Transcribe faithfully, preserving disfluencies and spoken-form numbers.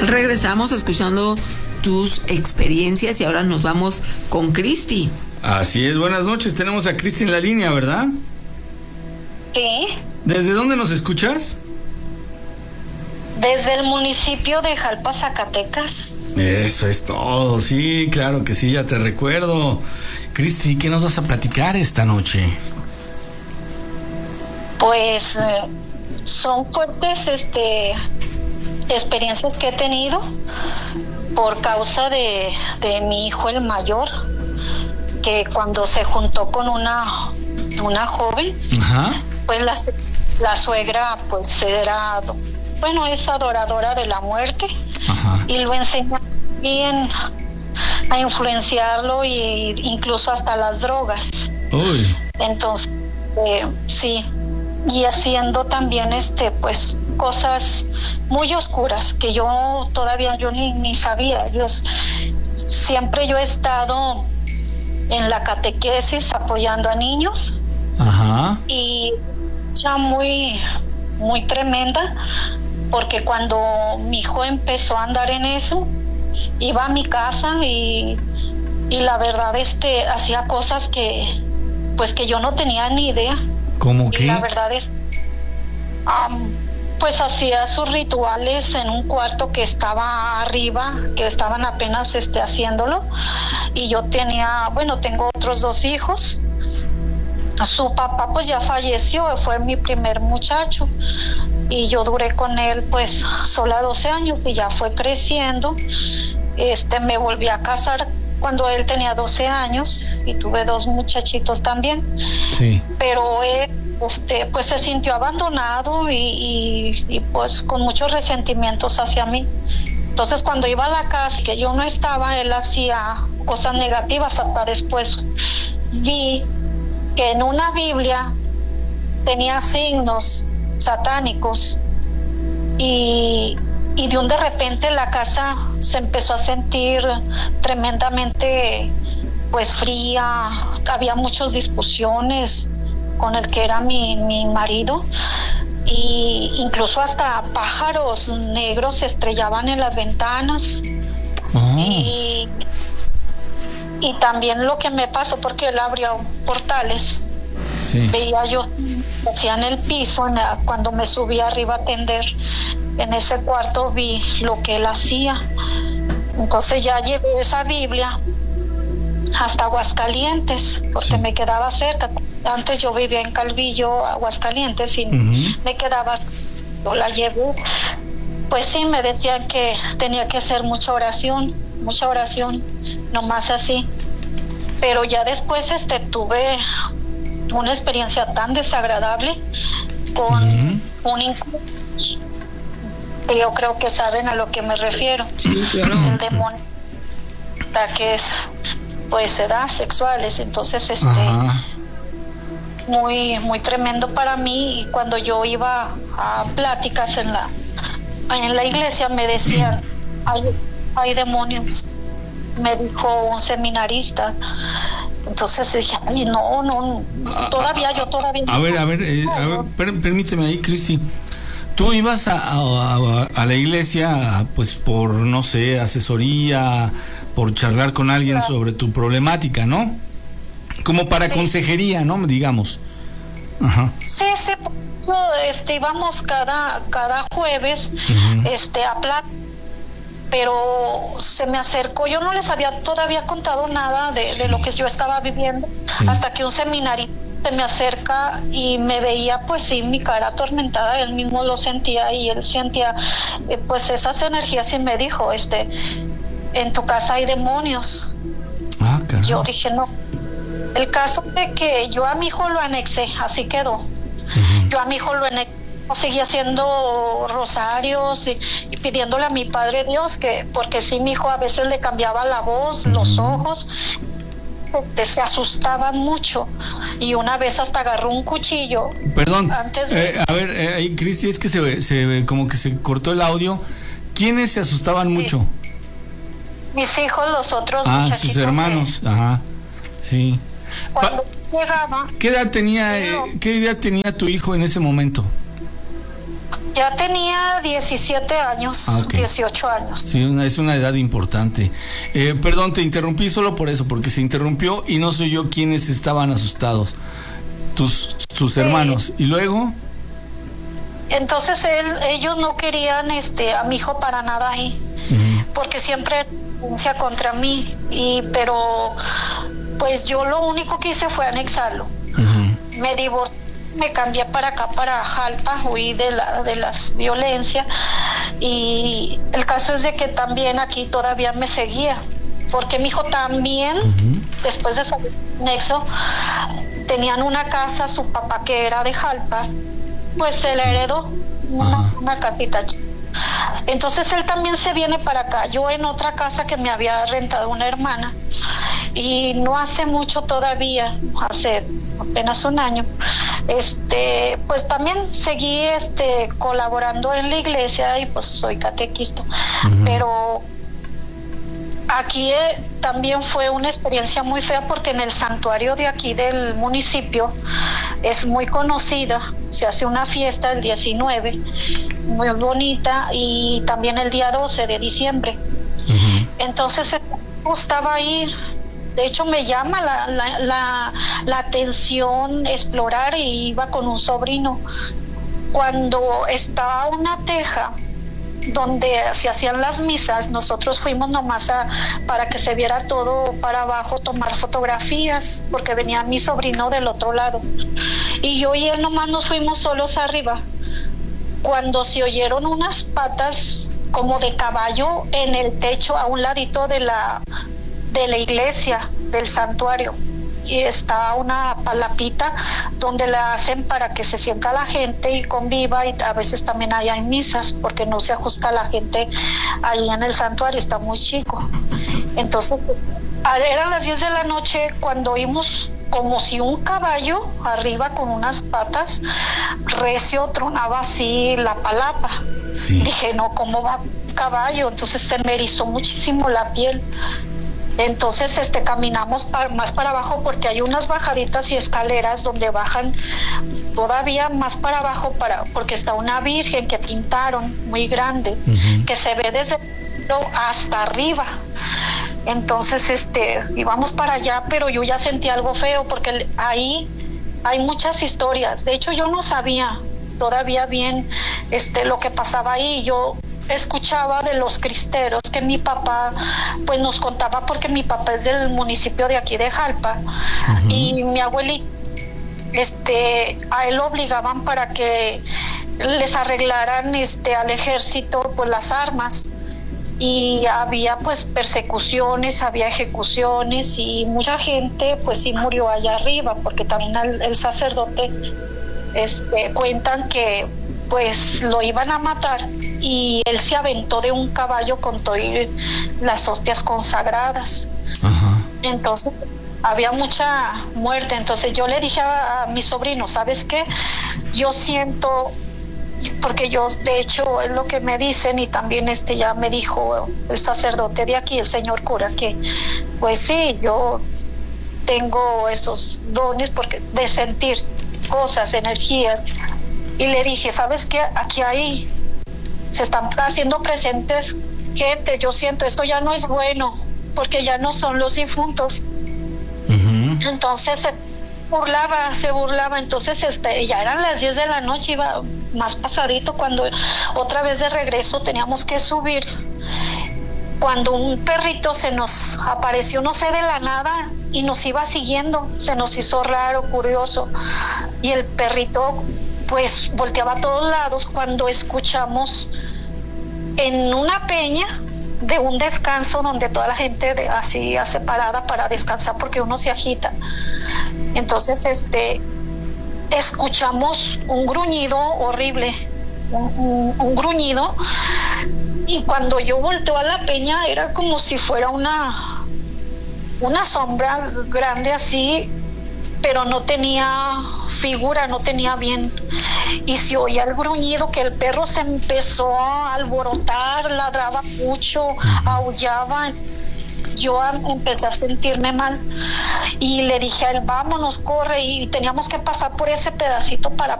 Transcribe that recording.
Regresamos escuchando tus experiencias y ahora nos vamos con Cristi. Así es, buenas noches, tenemos a Cristi en la línea, ¿verdad? Sí. ¿Desde dónde nos escuchas? Desde el municipio de Jalpa, Zacatecas. Eso es todo, sí, claro que sí, ya te recuerdo. Cristi, ¿qué nos vas a platicar esta noche? Pues eh, son fuertes este, experiencias que he tenido por causa de, de mi hijo el mayor, que cuando se juntó con una, una joven, Ajá. pues la, la suegra pues era, bueno, es adoradora de la muerte. Ajá. Y lo enseña bien a influenciarlo e incluso hasta las drogas. Uy. Entonces, eh, sí, y haciendo también este pues cosas muy oscuras que yo todavía yo ni, ni sabía. Yo siempre yo he estado en la catequesis apoyando a niños. Ajá. Y ya muy muy tremenda, porque cuando mi hijo empezó a andar en eso, iba a mi casa y, y la verdad este hacía cosas que pues que yo no tenía ni idea. ¿Cómo qué? Y la verdad es um, pues hacía sus rituales en un cuarto que estaba arriba, que estaban apenas este haciéndolo, y yo tenía, bueno, tengo otros dos hijos. Su papá pues ya falleció, fue mi primer muchacho y yo duré con él pues sola doce años y ya fue creciendo. Este, me volví a casar cuando él tenía doce años y tuve dos muchachitos también. Sí. Pero él este, pues se sintió abandonado y, y, y pues con muchos resentimientos hacia mí. Entonces cuando iba a la casa que yo no estaba, él hacía cosas negativas. Hasta después vi que en una Biblia tenía signos satánicos y, y de un de repente la casa se empezó a sentir tremendamente pues fría, había muchas discusiones con el que era mi, mi marido, y incluso hasta pájaros negros se estrellaban en las ventanas. Oh. y Y también lo que me pasó, porque él abrió portales, sí. Veía yo, hacía en el piso, en la, cuando me subí arriba a atender, en ese cuarto vi lo que él hacía. Entonces ya llevé esa Biblia hasta Aguascalientes, porque sí. me quedaba cerca. Antes yo vivía en Calvillo, Aguascalientes, y uh-huh. me quedaba, yo la llevé. Pues sí, me decían que tenía que hacer mucha oración, mucha oración, nomás así. Pero ya después este tuve una experiencia tan desagradable con uh-huh. un incluso, que yo creo que saben a lo que me refiero. Sí, claro. El demonio, ataques, pues, edad sexuales. Entonces, este, Ajá. muy, muy tremendo para mí. Y cuando yo iba a pláticas en la en la iglesia me decían, hay, hay demonios, me dijo un seminarista. Entonces dije, ay, no, no, todavía yo todavía... A ver, a ver, eh, a ver, per, permíteme ahí, Cristi. Tú ibas a, a, a la iglesia, pues por, no sé, asesoría, por charlar con alguien claro. sobre tu problemática, ¿no? Como para sí. consejería, ¿no? Digamos. Ajá. Sí, sí, este, íbamos cada, cada jueves uh-huh. este, a platicar, pero se me acercó, yo no les había todavía contado nada de, sí. de lo que yo estaba viviendo, sí. hasta que un seminarista se me acerca y me veía, pues sí, mi cara atormentada, él mismo lo sentía y él sentía eh, pues esas energías, y me dijo, este, en tu casa hay demonios. Ah, caramba. Yo dije, no. El caso de que yo a mi hijo lo anexé, así quedó. Uh-huh. Yo a mi hijo lo anexé, seguí haciendo rosarios y, y pidiéndole a mi Padre Dios que, porque sí, mi hijo a veces le cambiaba la voz, uh-huh. los ojos, este, se asustaban mucho, y una vez hasta agarró un cuchillo. Perdón, antes de... eh, a ver, eh, Cristi, es que se, se como que se cortó el audio. ¿Quiénes se asustaban sí. mucho? Mis hijos, los otros ah, muchachitos. Sus hermanos, de... ajá, sí. Cuando llegaba... ¿Qué edad tenía, sí, eh, qué edad tenía tu hijo en ese momento? Ya tenía diecisiete años, ah, okay. dieciocho años. Sí, una, es una edad importante. Eh, perdón, te interrumpí solo por eso, porque se interrumpió y no soy yo quienes estaban asustados. Tus, tus sí. hermanos. ¿Y luego? Entonces él, ellos no querían este, a mi hijo para nada ahí, uh-huh. porque siempre denuncia contra mí, y, pero pues yo lo único que hice fue anexarlo. Uh-huh. Me divorcié, me cambié para acá, para Jalpa, huí de la de las violencias, y el caso es de que también aquí todavía me seguía, porque mi hijo también, uh-huh. después de salir del nexo, tenían una casa, su papá que era de Jalpa, pues se le heredó una, uh-huh. una casita. Entonces él también se viene para acá, yo en otra casa que me había rentado una hermana, y no hace mucho todavía, hace apenas un año, este, pues también seguí este colaborando en la iglesia, y pues soy catequista, uh-huh. pero aquí eh, también fue una experiencia muy fea, porque en el santuario de aquí del municipio es muy conocida, se hace una fiesta el diecinueve, muy bonita, y también el día doce de diciembre. Uh-huh. Entonces me gustaba ir, de hecho me llama la, la, la, la atención explorar, y iba con un sobrino. Cuando estaba una teja donde se hacían las misas, nosotros fuimos nomás a, para que se viera todo para abajo, tomar fotografías, porque venía mi sobrino del otro lado, y yo y él nomás nos fuimos solos arriba, cuando se oyeron unas patas como de caballo en el techo a un ladito de la de la iglesia, del santuario, y está una palapita donde la hacen para que se sienta la gente y conviva, y a veces también hay, hay misas, porque no se ajusta la gente ahí en el santuario, está muy chico. Entonces pues, eran las diez de la noche cuando oímos como si un caballo arriba con unas patas recio tronaba así la palapa. Sí. Dije, no, ¿cómo va un caballo? Entonces se me erizó muchísimo la piel. Entonces este caminamos para, más para abajo, porque hay unas bajaditas y escaleras donde bajan todavía más para abajo, para porque está una virgen que pintaron muy grande, uh-huh. que se ve desde hasta arriba. Entonces este íbamos para allá, pero yo ya sentí algo feo, porque ahí hay muchas historias. De hecho yo no sabía todavía bien este lo que pasaba ahí. Yo escuchaba de los cristeros que mi papá pues nos contaba, porque mi papá es del municipio de aquí de Jalpa, uh-huh. y mi abuelita este a él lo obligaban para que les arreglaran este al ejército pues las armas, y había pues persecuciones, había ejecuciones, y mucha gente pues sí murió allá arriba, porque también el, el sacerdote este cuentan que pues lo iban a matar, y él se aventó de un caballo con todas las hostias consagradas. Uh-huh. Entonces había mucha muerte. Entonces yo le dije a, a mi sobrino, ¿sabes qué? Yo siento, porque yo de hecho es lo que me dicen, y también este ya me dijo el sacerdote de aquí, el señor cura, que pues sí, yo tengo esos dones porque de sentir cosas, energías. Y le dije, ¿sabes qué? Aquí hay, se están haciendo presentes gente, yo siento, esto ya no es bueno, porque ya no son los difuntos. Uh-huh. Entonces se burlaba, se burlaba, entonces este, ya eran las diez de la noche, iba más pasadito, cuando otra vez de regreso teníamos que subir, cuando un perrito se nos apareció, no sé, de la nada, y nos iba siguiendo, se nos hizo raro, curioso, y el perrito pues volteaba a todos lados cuando escuchamos en una peña de un descanso donde toda la gente de, así hace parada para descansar, porque uno se agita. Entonces este escuchamos un gruñido horrible, un, un, un gruñido, y cuando yo volteo a la peña era como si fuera una una sombra grande así, pero no tenía figura, no tenía bien, y se oía el gruñido, que el perro se empezó a alborotar, ladraba mucho, aullaba. Yo empecé a sentirme mal y le dije a él, vámonos, corre, y teníamos que pasar por ese pedacito para